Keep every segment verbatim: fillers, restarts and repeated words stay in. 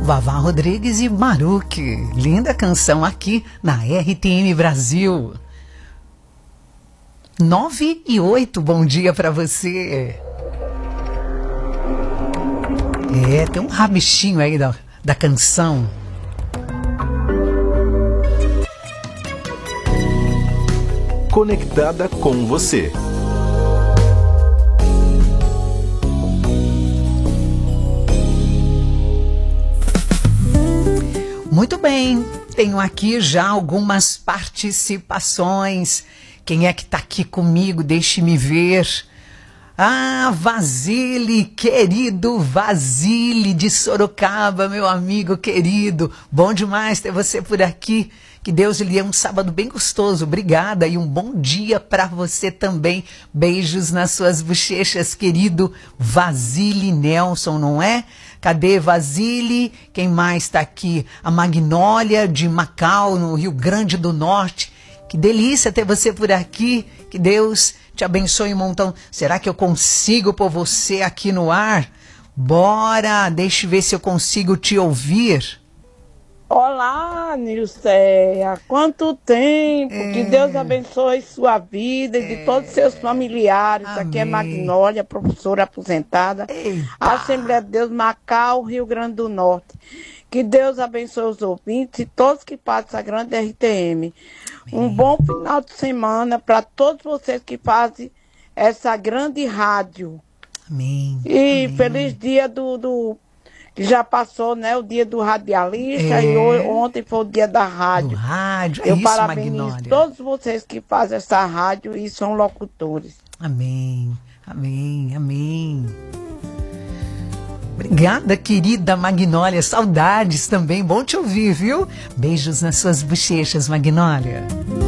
Vavá Rodrigues e Baruch. Linda canção aqui na R T M Brasil. Nove e oito, bom dia pra você. É, tem um rabichinho aí da, da canção. Conectada com você. Muito bem, tenho aqui já algumas participações. Quem é que está aqui comigo? Deixe-me ver. Ah, Vasile, querido Vasile de Sorocaba, meu amigo querido. Bom demais ter você por aqui. Que Deus lhe dê um sábado bem gostoso. Obrigada e um bom dia para você também. Beijos nas suas bochechas, querido Vasile Nelson, não é? Cadê Vasile? Quem mais está aqui? A Magnólia de Macau, no Rio Grande do Norte. Que delícia ter você por aqui. Que Deus te abençoe um montão. Será que eu consigo pôr você aqui no ar? Bora, deixa eu ver se eu consigo te ouvir. Olá, Nilceia, quanto tempo, é... que Deus abençoe sua vida e é... de todos os seus familiares. Amém. Aqui é Magnólia, professora aposentada, Eita. Assembleia de Deus, Macau, Rio Grande do Norte. Que Deus abençoe os ouvintes e todos que passam essa grande R T M. Amém. Um bom final de semana para todos vocês que fazem essa grande rádio. Amém. E Amém. Feliz dia do... do que já passou, né, o dia do radialista, é. E ontem foi o dia da rádio. Do rádio, é eu isso, parabenizo Magnólia. Todos vocês que fazem essa rádio e são locutores. Amém, amém, amém. Obrigada, querida Magnólia, saudades também, bom te ouvir, viu? Beijos nas suas bochechas, Magnólia.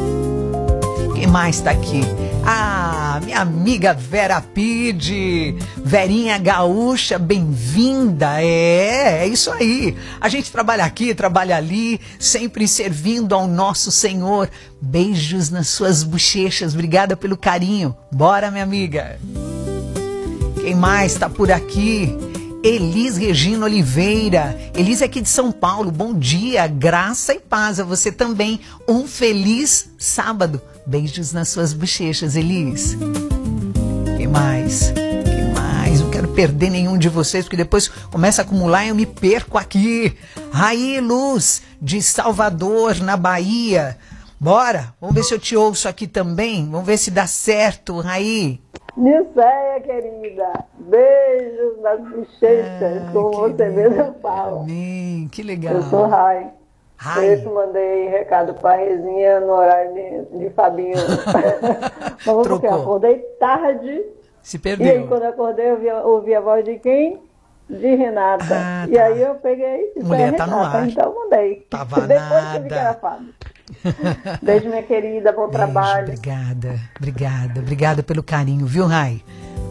Quem mais tá aqui? Ah, minha amiga Vera Pide, Verinha Gaúcha, bem-vinda, é, é isso aí, a gente trabalha aqui, trabalha ali, sempre servindo ao nosso Senhor. Beijos nas suas bochechas, obrigada pelo carinho, bora minha amiga. Quem mais tá por aqui? Elis Regina Oliveira, Elis é aqui de São Paulo, bom dia, graça e paz a você também, um feliz sábado. Beijos nas suas bochechas, Elis. Quem mais? Quem mais? Não quero perder nenhum de vocês, porque depois começa a acumular e eu me perco aqui. Raí Luz, de Salvador, na Bahia. Bora, vamos ver se eu te ouço aqui também. Vamos ver se dá certo, Raí. Nilceia, querida, beijos nas bochechas, ah, como você mesmo fala. Amém, que legal. Eu sou Rai. Ai. Eu que mandei recado pra Rezinha no horário de, de Fabinho. Mas porque eu acordei tarde. Se perdeu. E aí quando eu acordei eu ouvi, ouvi a voz de quem? De Renata. Ah, tá. E aí eu peguei e Mulher Renata, tá no ar. Então mandei. Tava Depois nada. que eu vi que era Fábio. Beijo, minha querida, bom Beijo, trabalho. Obrigada, obrigada, obrigada pelo carinho, viu, Rai?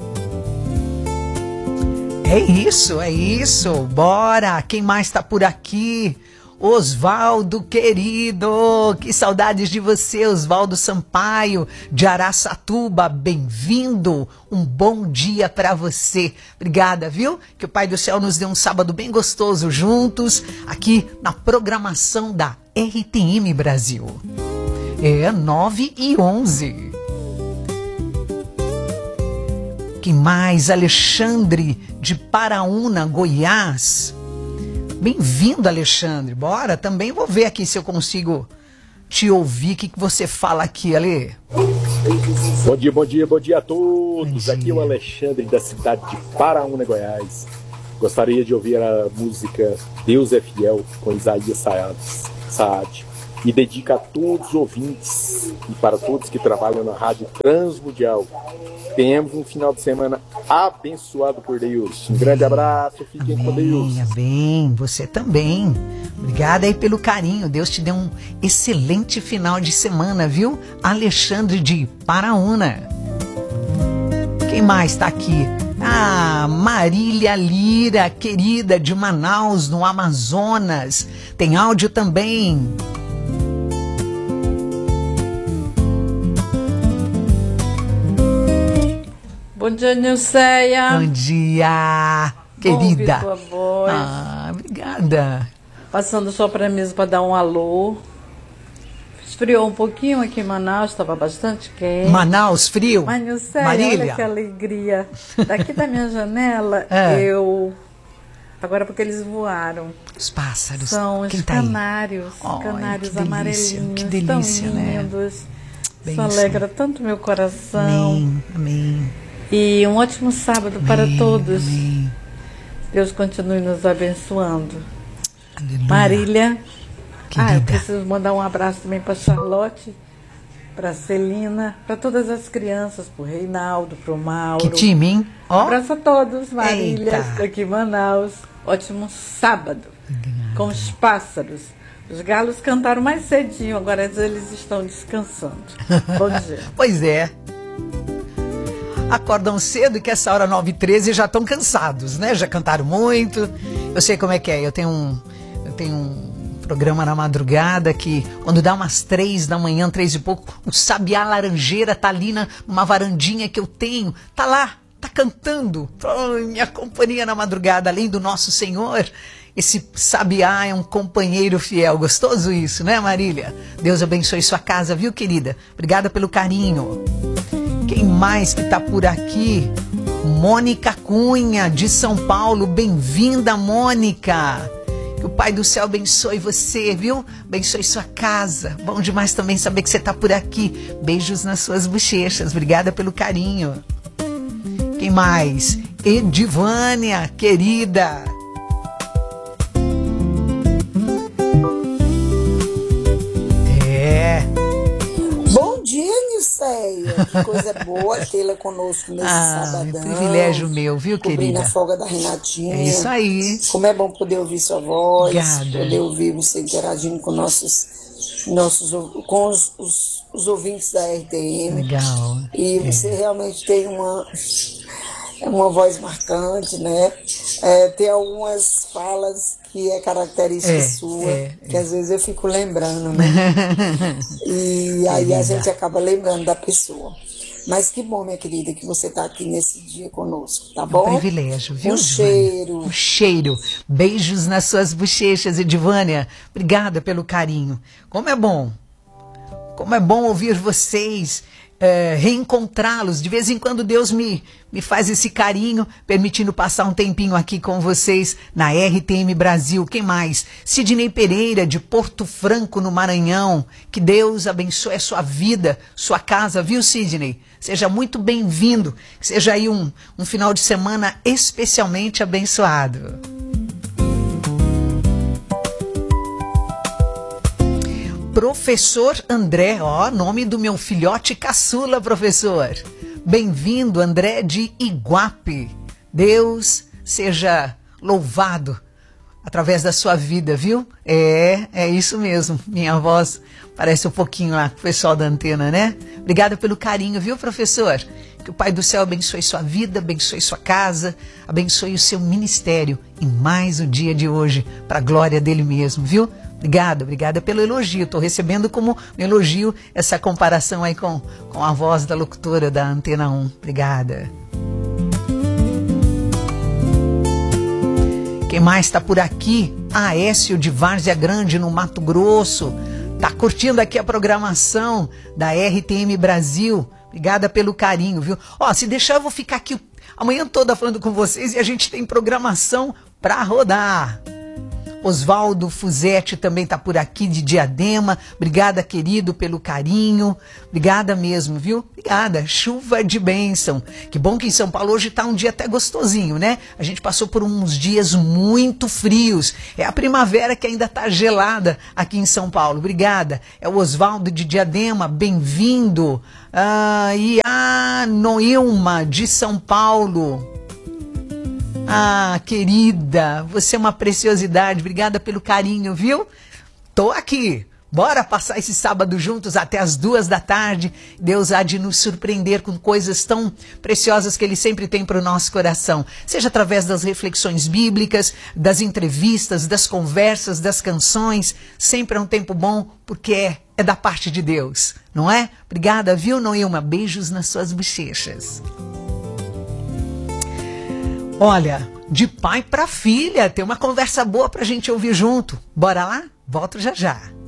É isso, é isso. Bora, quem mais tá por aqui? Osvaldo, querido, que saudades de você, Osvaldo Sampaio, de Araçatuba, bem-vindo, um bom dia para você. Obrigada, viu? Que o Pai do Céu nos dê um sábado bem gostoso juntos, aqui na programação da R T M Brasil. É nove e onze. Quem mais? Alexandre, de Paraúna, Goiás. Bem-vindo, Alexandre. Bora, também vou ver aqui se eu consigo te ouvir. O que, que você fala aqui, Ale? Bom dia, bom dia, bom dia a todos. Dia. Aqui é o Alexandre, da cidade de Paraúna, Goiás. Gostaria de ouvir a música Deus é Fiel, com Isaías Saad. E dedica a todos os ouvintes e para todos que trabalham na Rádio Transmundial. Tenhamos um final de semana abençoado por Deus. Um grande abraço, fiquem amém, com Deus. Amém, você também. Obrigada aí pelo carinho. Deus te dê um excelente final de semana, viu? Alexandre de Paraúna. Quem mais está aqui? Ah, Marília Lira, querida, de Manaus, no Amazonas. Tem áudio também. Bom dia, Nilceia. Bom dia. querida. Bom ouvir tua voz. Ah, obrigada. Passando só para mesa para dar um alô. Esfriou um pouquinho aqui em Manaus, estava bastante quente. Manaus, frio? Mas, Nilceia, Marília. olha que alegria. Daqui da minha janela, é. eu... Agora porque eles voaram. Os pássaros. São os Quem tá canários. Ai, canários que delícia, amarelinhos. que delícia, tão né? lindos. Bem Isso alegra tanto meu coração. Amém, amém. E um ótimo sábado amém, para todos. Amém. Deus continue nos abençoando. Aleluia. Marília. Querida. Ah, eu preciso mandar um abraço também para Charlotte, para Celina, para todas as crianças, para o Reinaldo, para o Mauro. Que time, hein? Um abraço a todos, Marília, Eita. aqui em Manaus. Ótimo sábado, Obrigada. Com os pássaros. Os galos cantaram mais cedinho, agora eles estão descansando. Bom dia. Pois é. Acordam cedo e que essa hora nove e treze já estão cansados, né? Já cantaram muito. Eu sei como é que é. Eu tenho um, eu tenho um programa na madrugada que quando dá umas três da manhã, três e pouco, o Sabiá Laranjeira tá ali na, numa varandinha que eu tenho. Tá lá, tá cantando. Oh, minha companhia na madrugada, além do nosso Senhor. Esse Sabiá é um companheiro fiel. Gostoso isso, né, Marília? Deus abençoe sua casa, viu, querida? Obrigada pelo carinho. Quem mais que tá por aqui? Mônica Cunha, de São Paulo. Bem-vinda, Mônica. Que o Pai do Céu abençoe você, viu? Abençoe sua casa. Bom demais também saber que você tá por aqui. Beijos nas suas bochechas. Obrigada pelo carinho. Quem mais? Edivânia, querida. É. Bom dia, Nilceia. Que coisa boa tê-la conosco nesse ah, sabadão. Privilégio meu, viu, querida? Cobrindo a folga da Renatinha. É isso aí. Como é bom poder ouvir sua voz. Obrigada. Poder ouvir você interagindo com nossos, nossos com os, os, os ouvintes da R T M. Legal. E você é. realmente tem uma, uma voz marcante, né? É, tem algumas falas que é característica é, sua, é, que é. às vezes eu fico lembrando, né? E aí é a gente acaba lembrando da pessoa. Mas que bom, minha querida, que você está aqui nesse dia conosco, tá bom? Um privilégio, viu, Um cheiro. Um cheiro. Beijos nas suas bochechas, Edivânia. Obrigada pelo carinho. Como é bom. Como é bom ouvir vocês. É, reencontrá-los. De vez em quando Deus me, me faz esse carinho, permitindo passar um tempinho aqui com vocês na R T M Brasil. Quem mais? Sidney Pereira, de Porto Franco, no Maranhão. Que Deus abençoe a sua vida, sua casa, viu, Sidney? Seja muito bem-vindo. Que seja aí um, um final de semana especialmente abençoado. Professor André, ó, nome do meu filhote caçula, professor. Bem-vindo, André de Iguape. Deus seja louvado através da sua vida, viu? É, é isso mesmo. Minha voz parece um pouquinho lá com o pessoal da antena, né? Obrigada pelo carinho, viu, professor? Que o Pai do Céu abençoe sua vida, abençoe sua casa, abençoe o seu ministério em mais o dia de hoje, para a glória dele mesmo, viu? Obrigada, obrigada pelo elogio. Estou recebendo como um elogio essa comparação aí com, com a voz da locutora da Antena um. Obrigada. Quem mais está por aqui? Aécio de Várzea Grande, no Mato Grosso. Tá curtindo aqui a programação da R T M Brasil. Obrigada pelo carinho, viu? Ó, se deixar eu vou ficar aqui amanhã toda falando com vocês e a gente tem programação para rodar. Oswaldo Fuzetti também está por aqui, de Diadema. Obrigada, querido, pelo carinho. Obrigada mesmo, viu? Obrigada. Chuva de bênção. Que bom que em São Paulo hoje está um dia até gostosinho, né? A gente passou por uns dias muito frios. É a primavera que ainda está gelada aqui em São Paulo. Obrigada. É o Oswaldo de Diadema. Bem-vindo. Ah, e a Noilma de São Paulo. Ah, querida, você é uma preciosidade. Obrigada pelo carinho, viu? Tô aqui. Bora passar esse sábado juntos até as duas da tarde. Deus há de nos surpreender com coisas tão preciosas que Ele sempre tem para o nosso coração. Seja através das reflexões bíblicas, das entrevistas, das conversas, das canções. Sempre é um tempo bom, porque é, é da parte de Deus, não é? Obrigada, viu, Noilma? Beijos nas suas bochechas. Olha, de pai para filha. Tem uma conversa boa pra gente ouvir junto. Bora lá? Volto já já.